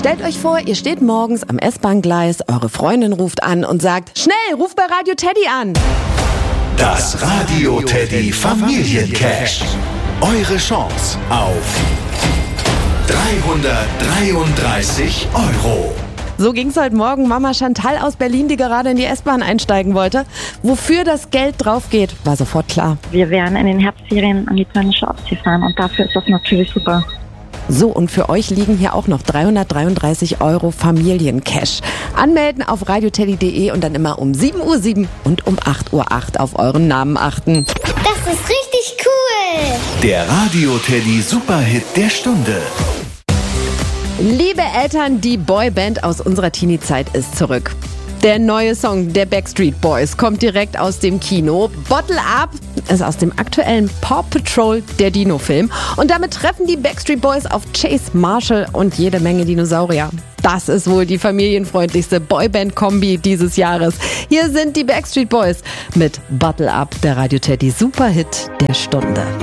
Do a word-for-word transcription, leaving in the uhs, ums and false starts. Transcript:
Stellt euch vor, ihr steht morgens am S-Bahn-Gleis, eure Freundin ruft an und sagt, schnell, ruf bei Radio Teddy an. Das Radio Teddy Familiencash. Eure Chance auf dreihundertdreiunddreißig Euro. So ging's heute Morgen Mama Chantal aus Berlin, die gerade in die S-Bahn einsteigen wollte. Wofür das Geld drauf geht, war sofort klar. Wir werden in den Herbstferien an die Polnische Ostsee fahren und dafür ist das natürlich super. So, und für euch liegen hier auch noch dreihundertdreiunddreißig Euro Familiencash. Anmelden auf radioteddy punkt de und dann immer um sieben Uhr sieben und um acht Uhr acht auf euren Namen achten. Das ist richtig cool! Der Radio Teddy Superhit der Stunde. Liebe Eltern, die Boyband aus unserer Teenie-Zeit ist zurück. Der neue Song der Backstreet Boys kommt direkt aus dem Kino. Bottle Up ist aus dem aktuellen Paw Patrol, der Dino-Film. Und damit treffen die Backstreet Boys auf Chase Marshall und jede Menge Dinosaurier. Das ist wohl die familienfreundlichste Boyband-Kombi dieses Jahres. Hier sind die Backstreet Boys mit Bottle Up, der Radio Teddy Superhit der Stunde.